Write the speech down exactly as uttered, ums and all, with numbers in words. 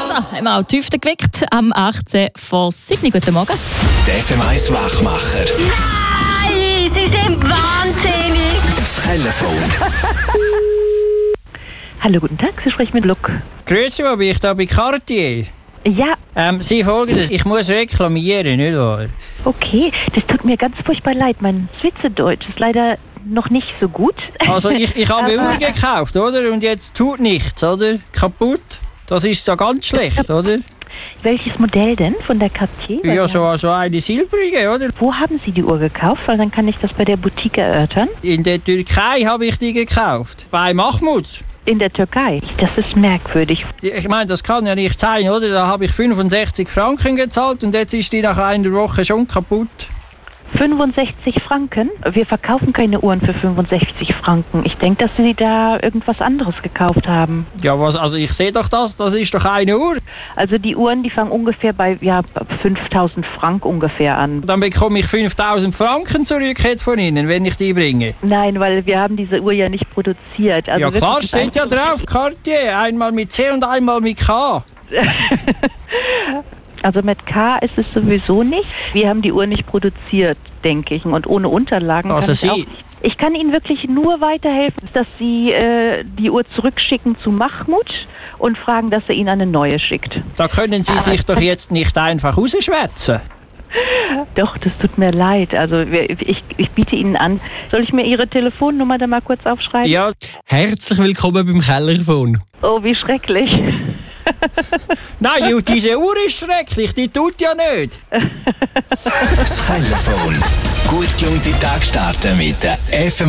So, haben wir auch die Hüfte geweckt. Am achtzehn vor sieben. Guten Morgen. Der F M eins Wachmacher. Nein, Sie sind wahnsinnig. Das Telefon. Hallo, guten Tag, Sie sprechen mit Luc. Grüezi, wo bin ich da bei Cartier? Ja, Ähm, Sie folgendes, ich muss reklamieren, nicht wahr? okay, das tut mir ganz furchtbar leid. Mein Schweizerdeutsch ist leider noch nicht so gut. Also ich, ich habe eine Aber- Uhr gekauft, oder? Und jetzt tut nichts, oder? Kaputt. Das ist ja ganz schlecht, oder? Welches Modell denn von der Cartier? Weil Ja, wir so haben- so eine silbrige, oder? Wo haben Sie die Uhr gekauft? Weil dann kann ich das bei der Boutique erörtern. In der Türkei habe ich die gekauft. Bei Mahmoud. In der Türkei. Das ist merkwürdig. Ich meine, das kann ja nicht sein, oder? Da habe ich fünfundsechzig Franken gezahlt und jetzt ist die nach einer Woche schon kaputt. fünfundsechzig Franken? Wir verkaufen keine Uhren für fünfundsechzig Franken. Ich denke, dass Sie da irgendwas anderes gekauft haben. Ja, was? Also ich sehe doch das, das ist doch eine Uhr. Also die Uhren, die fangen ungefähr bei ja, fünftausend Franken ungefähr an. Dann bekomme ich fünftausend Franken zurück jetzt von Ihnen, wenn ich die bringe. Nein, weil wir haben diese Uhr ja nicht produziert. Also Ja klar, wirklich steht ja einfach- drauf, Cartier, einmal mit C und einmal mit K. Also mit K ist es sowieso nicht. Wir haben die Uhr nicht produziert, denke ich. Und ohne Unterlagen Also kann ich Sie- auch nicht. Ich kann Ihnen wirklich nur weiterhelfen, dass Sie äh, die Uhr zurückschicken zu Mahmoud und fragen, dass er Ihnen eine neue schickt. Da können Sie sich doch jetzt nicht einfach rausschwätzen. Doch, das tut mir leid. Also wir- ich, ich biete Ihnen an. Soll ich mir Ihre Telefonnummer da mal kurz aufschreiben? Ja, Herzlich willkommen beim Kellerphone. Oh, wie schrecklich. nein, Ju, diese Uhr ist schrecklich, die tut ja nicht. Das Telefon. Gut gelaunte Tag starten mit der F M